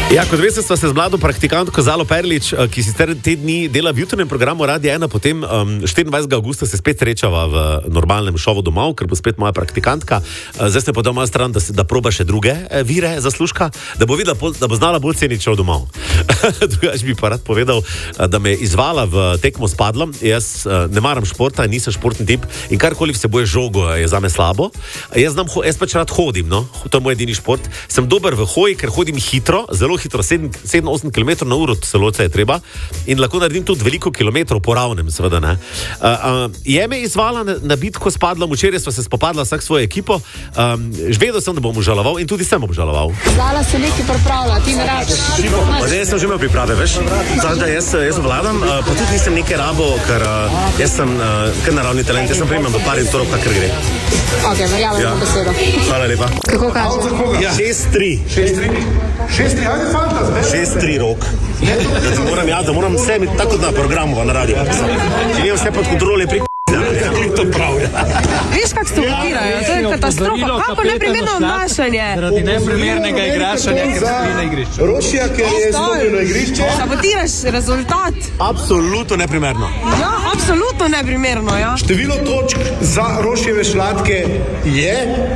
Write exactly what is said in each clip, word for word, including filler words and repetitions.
Ja, kot veste, sva se z mlado praktikantko Zalo Perlič, ki sicer te dni dela v jutrnem programu Radia ena, potem um, štiriindvajsetega avgusta se spet srečava v normalnem šovu domov, ker bo spet moja praktikantka. Zdaj se podal malo stran, da, da proba še druge vire zaslužka, da bo videla, da bo znala bolj ceniti šov domov. Drugač bi pa rad povedal, da me je izvala v tekmo s padlom. Jaz ne maram športa, nisem športni tip in karkoli vsebuje žogo je zame slabo. Jaz, znam, jaz pač rad hodim, no? To je moj edini šport. Sem dober v hoji, ker hodim hitro, zelo hitro, sedem osem kilometrov na uro, celo se je treba, in lahko naredim tudi veliko kilometrov po ravnem, seveda ne. Uh, uh, je me izvala na, na bitko s padlom, včeraj sva se spopadla vsak svojo ekipo, um, vedel sem, da bom obžaloval in tudi sem obžaloval. Zala se nekaj pripravlja, ti ne rabiš. Zdaj sem že imel priprave, veš, zdaj, da jaz, jaz vladam, uh, pa tudi nisem nekaj rabo, ker uh, jaz sem uh, kar naravni talent, jaz sem primem v par in torov, kakor gre. Ok, verjamem ja. besedo. Hvala lepa. Kako kaže? Ja. šest tri. šest tri. šest tri, ajde fantaz, ne? šest tri rok. Da, da moram, ja, da moram vse imeti tako na programu, na radiju. Če imam vse pod kontrole, pri to prav, ja. Viš, kak se ukirajo, to je katastrofa. Kako neprimerno obnašanje? Zaradi neprimernega igrašanja, ker se na igrišču. Rošija, ker je izgubljeno igrišče. Sabotiraš rezultat. Absolutno neprimerno. Ja, absolutno neprimerno, ja. Število točk za Rošijeve šlatke je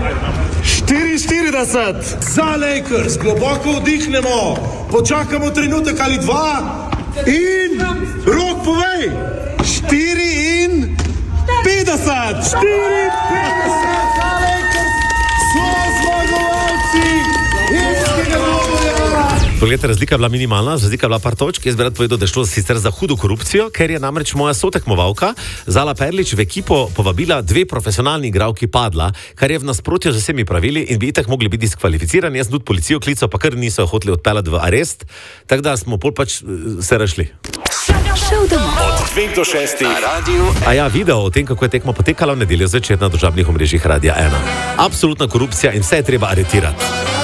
štiriinštirideset. Za Lakers globoko vdihnemo, počakamo trenutek ali dva in Rok, povej, štiri in petdeset. štiri petdeset za Lakers so zmagovalci irskega dvoboja. Poglejte, razlika je bila minimalna, razlika je bila par točk. Jaz bi rad povedal, da je šlo sicer za hudo korupcijo, ker je namreč moja sotekmovalka Zala Perlič v ekipo povabila dve profesionalni igralki padla, kar je v nasprotju z vsemi pravili in bi itak mogli biti diskvalificirani. Jaz sem tudi policijo klical, pa kar niso hoteli odpeljati v arest, tako da smo pol pač se rešili. Od dveh do šestih na radiju. A ja, video o tem, kako je tekma potekala v nedeljo zvečer na družabnih omrežjih Radia ena. Absolutna korupcija in vse je treba aretirati.